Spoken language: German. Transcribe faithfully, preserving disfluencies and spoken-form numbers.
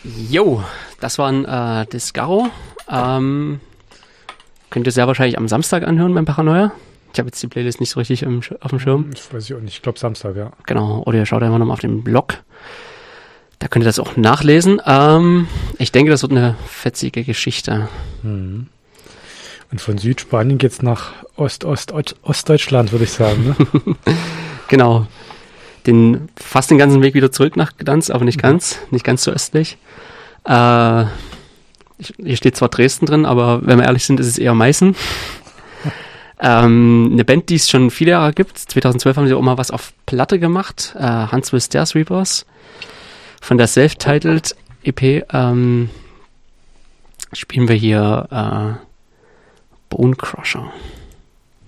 Jo, das waren äh, Descaro. Ähm, könnt ihr sehr wahrscheinlich am Samstag anhören beim Paranoia. Ich habe jetzt die Playlist nicht so richtig im, auf dem Schirm. Ich weiß ich auch nicht. Ich glaube Samstag, ja. Genau, oder ihr schaut einfach nochmal auf den Blog. Da könnt ihr das auch nachlesen. Ähm, ich denke, das wird eine fetzige Geschichte. Hm. Und von Südspanien geht's nach Ost, Ost, Ost, Ostdeutschland, würde ich sagen. Ne? Genau. Den, fast den ganzen Weg wieder zurück nach Gdansk, aber nicht ganz. Nicht ganz so östlich. Äh, ich, hier steht zwar Dresden drin, aber wenn wir ehrlich sind, ist es eher Meißen. ähm, eine Band, die es schon viele Jahre gibt. zweitausendzwölf haben sie auch mal was auf Platte gemacht. Äh, Hunts with Stairs Reapers. Von der Self-Titled E P ähm, spielen wir hier äh, Bone Crusher.